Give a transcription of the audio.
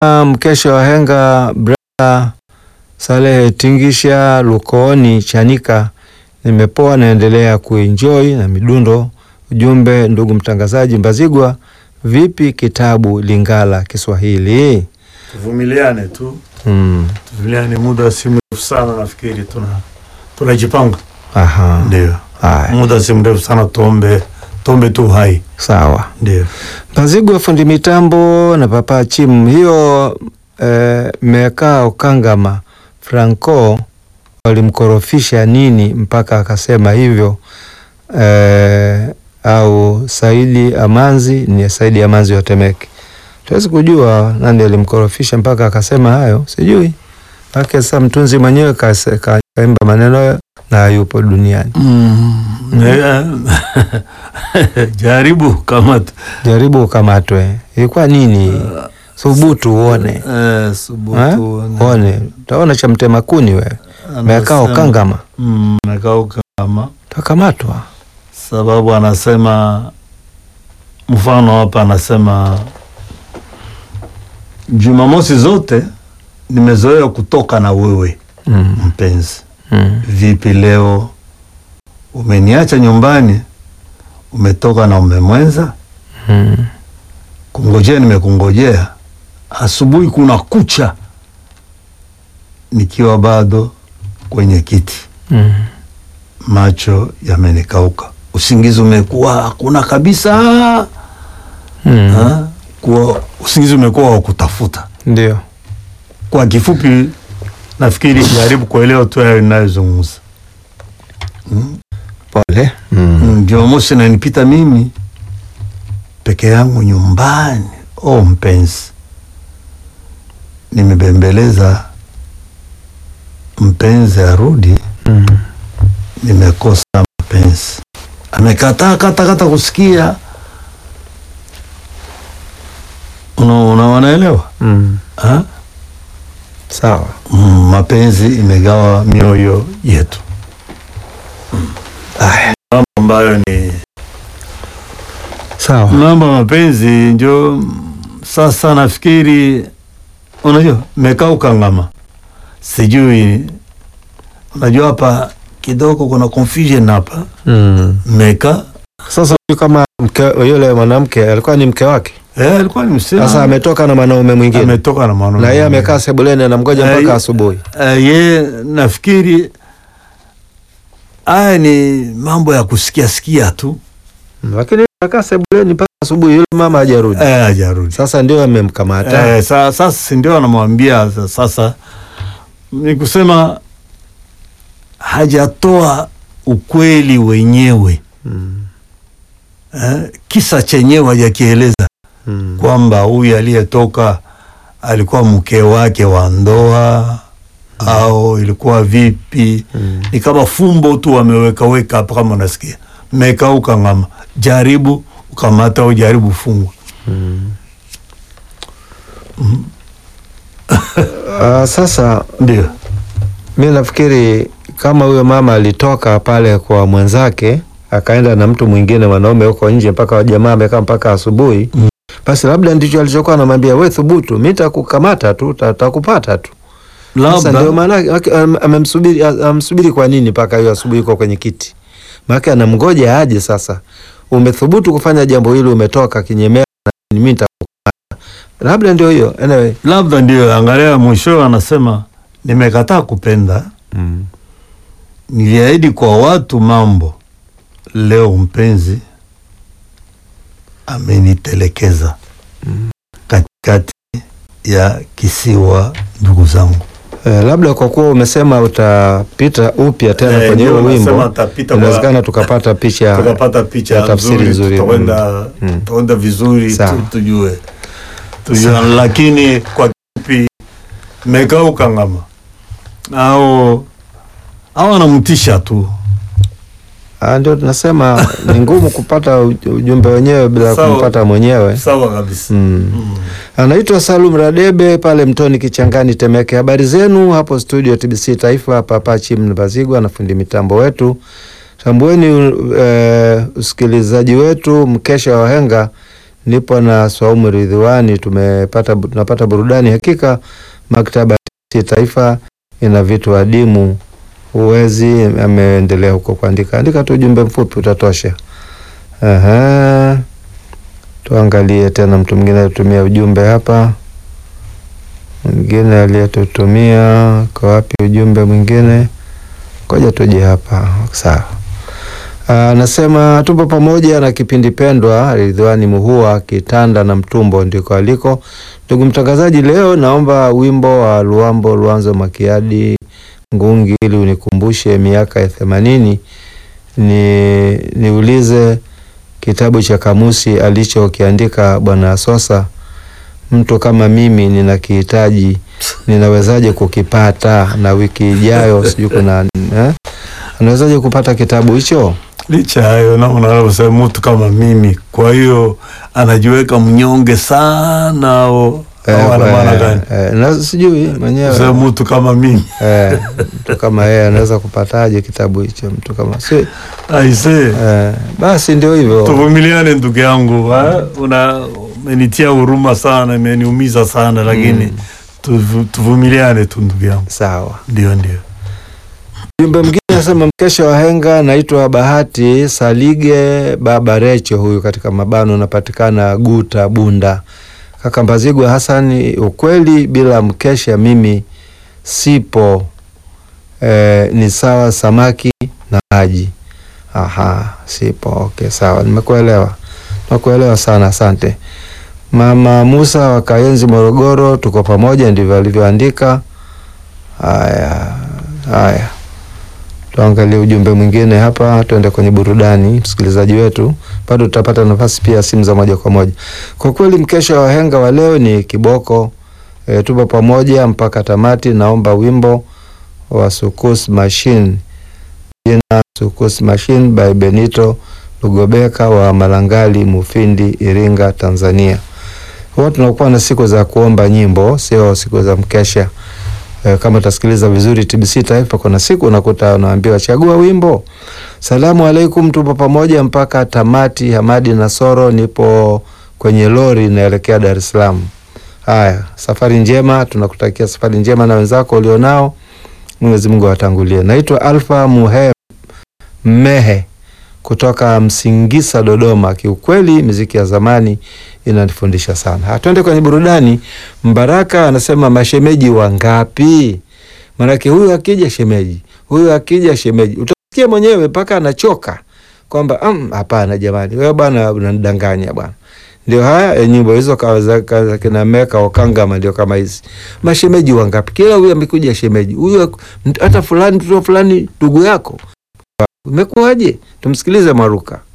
mkesha wa henga brother Salehe Tingisha Lukooni Chanika, nimepoa naendelea kuenjoy na midundo. Ujumbe, ndugu mtangazaji Mbazigwa, vipi kitabu Lingala Kiswahili? Tuvumiliane tu. Tuvumiliane, muda si mrefu sana, nafikiri tunajipanga. Aha. Ndio. Muda si mrefu sana, tuombe tu hai. Sawa. Ndio. Mbazigwa fundi mitambo na Papa Chim, hiyo Meka Okangama Franco walimkorofisha nini mpaka akasema hivyo? Au Saidi Amanzi, ni Saidi Amanzi wa Temeke. Tuwezi kujua nani alimkorofisha mpaka akasema hayo, sijui. Pake sasa mtunzi mwenyewe kaimba maneno na yupo duniani. Jaribu ukamatwe. Ilikuwa nini? Thubutu uone. Thubutu uone. Utaona cha mtema kuni wewe. Meka Okangama. Meka Okangama. Takamatwa. Sababu anasema, mfano hapa anasema, Jumamosi zote nimezoea kutoka na wewe mpenzi. Vipi leo umeniacha nyumbani, umetoka na umemwenza? Kungojea nimekungojea, asubuhi kuna kucha nikiwa bado kwenye kiti. Macho yamenikauka, usingizi umekuwa hakuna kabisa. Kwa usingizi umekuwa wa kutafuta. Ndio. Kwa kifupi, nafikiri jaribu kuelewa tu hayo ninayozungumza. Pole. Jumamosi nanipita mimi peke yangu nyumbani. Mpenzi, nimebembeleza mpenzi arudi. Nimekosa mpenzi, amekataa kata kusikia. Unaelewa? Sawa. Mapenzi imegawa mioyo yetu. Mambo ambayo ni sawa. Mambo mapenzi ndio sasa nafikiri, unajua Meka Okangama. Sijui, unajua hapa kidogo kuna confusion hapa. Meka sasa kama yule mwanamke alikuwa ni mke wake. Alikuwa ni msema. Sasa ametoka na mwanaume mwingine. Na yeye amekaa sebuleni anamgoja mpaka asubuhi. Yeye nafikiri haya ni mambo ya kusikia tu. Lakini amekaa sebuleni mpaka asubuhi, yule mama hajarudi. Hajarudi. Sasa ndio amemkamata. Sasa ndio anamwambia sasa, ni kusema hajatoa ukweli wenyewe. Kisa chenyewe hajakieleza. Kwamba huyu aliyetoka alikuwa mke wake wa ndoa au ilikuwa vipi. Ni kama fumbo tu wameweka hapa, kama unasikia Meka Okangama, jaribu ukamata au jaribu fungwa. Sasa ndio mimi nafikiri kama huyo mama alitoka pale kwa mwenzake akaenda na mtu mwingine mwanaume huko nje mpaka jamaa amekaa mpaka asubuhi. Basi labda ndicho alichokuwa anamwambia, wewe thubutu, mimi nitakukamata tu, nitakupata tu. Sasa ndio maana amemsubiri kwa nini mpaka hiyo asubuhi yuko kwenye kiti? Maana anamgoja aje sasa. Umethubutu kufanya jambo hili, umetoka kinyemea na mimi nitakukamata. Labda ndio hiyo. Anyway, labda ndio. Angalia mwisho anasema, nimekataa kupenda. Niliahidi kwa watu mambo, leo mpenzi amenitelekeza katikati ya kisiwa, ndugu zangu. Labda kwa kuwa umesema utapita upya tena kwenye huo wimbo, inawezekana tukapata picha ya tafsiri nzuri. Tutaenda vizuri tujue. Lakini kwa kipi Meka Okangama au anamtisha tu. Ndio tunasema ni ngumu kupata ujumbe wenyewe bila kumpata mwenyewe. Sawa kabisa. Anaitwa Salum Radebe pale Mtoni Kichangani Temeke. Habari zenu hapo studio TBC Taifa, Papa Chim Mbazigwa na fundi mitambo wetu. Tambueni usikilizaji wetu, mkesha wa henga nipo na Swaumu Ridhiwani, tunapata burudani. Hakika maktaba ya taifa ina vitu adimu, huwezi. Ameendelea huko kuandika, andika tu ujumbe mfupi utatosha. Tuangalie tena mtu mwingine alitumia ujumbe hapa. Mwingine aliyetutumia kwa wapi ujumbe mwingine? Ngoja tuje hapa. Sawa. Anasema tupo pamoja na kipindi pendwa. Ridhiwani Muhua, Kitanda na Mtumbo ndiko aliko. Ndugu mtangazaji, leo naomba wimbo wa Luambo Luanzo Makiadi Ngungi ili unikumbushe miaka ya 80. Niulize kitabu cha kamusi alichokiandika Bwana Sosa. Mtu kama mimi ninakihitaji, ninawezaje kukipata? Na wiki ijayo sijui kuna anawezaje kupata kitabu hicho? Licha hayo na unasema mtu kama mimi, kwa hiyo anajiweka mnyonge sana au ana maana gani? Na sijui mwenyewe. Sasa mtu kama mimi mtu kama yeye anaweza kupataje kitabu hicho? Mtu kama si aise, basi ndio hivyo. Tuvumiliane ndugu yangu, umenitia huruma sana, imeniumiza sana, lakini tuvumiliane tu ndugu yangu. Sawa. Ndio. Jumbe mwingine anasema mkesha wa henga, naitwa Bahati Salige Baba Recho, huyu katika mabano unapatikana Guta Bunda. Kaka Mbazigwa Hasani, ukweli bila mkesha mimi sipo. Ni sawa samaki na maji. Sipo. Okay, sawa. Nimekuelewa sana, asante. Mama Musa wa Kayenzi Morogoro, tuko pamoja, ndivyo alivyoandika. Haya. Tuangalie ujumbe mwingine hapa, tuende kwenye burudani. Msikilizaji wetu, bado tutapata nafasi pia simu za moja kwa moja. Kwa kweli mkesha wa henga wa leo ni kiboko. Tupo pamoja mpaka tamati. Naomba wimbo wa Sukus Machine. Jina Sukus Machine by Benito Lugobeka wa Malangali Mufindi, Iringa, Tanzania. Huwa tunakuwa na siku za kuomba nyimbo, sio siku za mkesha. Kama utasikiliza vizuri TBC Taifa, kuna siku unakuta unaambiwa chagua wimbo. Salamu alaikum, tupo pamoja mpaka tamati. Hamadi Nasoro, nipo kwenye lori naelekea Dar es Salaam. Haya, safari njema, tunakutakia safari njema na wenzako ulionao. Mwenyezi Mungu awatangulie. Naitwa Alfa Mehe kutoka Msingisa, Dodoma. Kiukweli muziki ya zamani inanifundisha sana. Twende kwenye burudani. Mbaraka anasema mashemeji wangapi? Manake huyu akija shemeji, huyu akija shemeji. Utasikia mwenyewe mpaka anachoka kwamba hapana jamani, wewe bwana unanidanganya bwana. Ndio haya nyimbo hizo kaza kina Meka Okangama ndio kama hizi. Mashemeji wangapi? Kila huyu amekuja shemeji. Huyu hata fulani ndugu yako. Umekuaje? Tumsikilize Maruka.